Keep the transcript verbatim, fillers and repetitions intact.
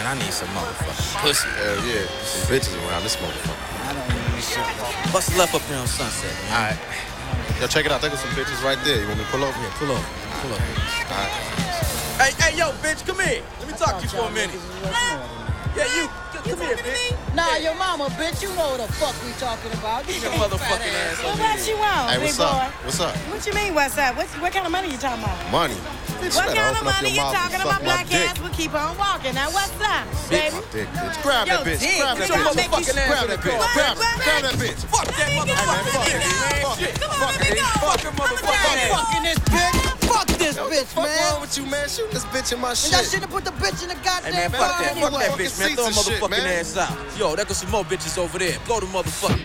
I need some motherfucking pussy. Hell yeah, some bitches around this motherfucker. I don't need this shit, bro. What's left up here on Sunset, man? All right. Yo, check it out. There go some bitches right there. You want me to pull over? Yeah, pull over. Pull over. All right. Hey, hey, yo, bitch, come here. Let me talk to you for a minute. Yeah, you. You Come here, talking to bitch. me? Nah, your mama, bitch, you know what the fuck we talking about. Get your motherfucking ass Well, over what here. you want, Hey, big what's boy? up? What's up? What you mean, what's up? What's, what kind of money you talking about? Money. Bitch, What better kind of open up money your you mouth and talking suck about? my Black dick. ass will keep on walking. Now, what's up, Suck baby? my dick, bitch. Grab Yo, that bitch. dick. Grab that Get your bitch. motherfucking ass Grab in that the bitch. car. Grab it. What? Grab that bitch. Fuck that Let me go. motherfucking Let me nigga, go. man. Fuck it. Come on, Fuck let me it. go. Fuck Fucking I'ma motherfucking tell you. ass. Fucking this bitch. Fuck this Yo, what the bitch, fuck man. wrong with you, man? Shoot this bitch in my And y'all shit. should have put the bitch in the Hey, goddamn man, fuck car that. anyway. Fuck that bitch, man. Throw a Seats and shit, motherfucking man. ass out. Yo, there go some more bitches over there. Blow the motherfucker.